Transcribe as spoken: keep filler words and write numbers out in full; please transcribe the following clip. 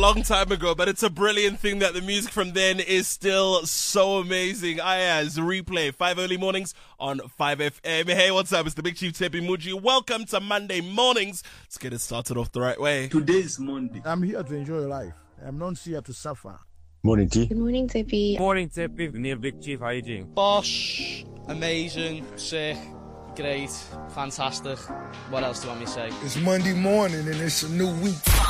Long time ago, but it's a brilliant thing that the music from then is still so amazing. Aya's replay, five early mornings on five F M. Hey, what's up? It's the Big Chief Tepi Muji. Welcome to Monday mornings. Let's get it started off the right way. Today is Monday. I'm here to enjoy life. I'm not here to suffer. Morning, T. Good morning, Tepi. Morning, Tepi. Near Big Chief, how are you doing? Bosh, amazing, sick, great, fantastic. What else do you want me to say? It's Monday morning and it's a new week.